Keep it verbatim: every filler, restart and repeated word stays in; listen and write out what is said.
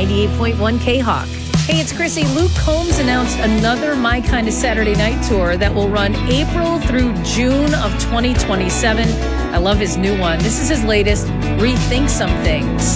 ninety-eight point one K-Hawk. Hey, it's Chrissy. Luke Combs announced another My Kind of Saturday Night tour that will run April through June of twenty twenty-seven. I love his new one. This is his latest, Rethink Some Things.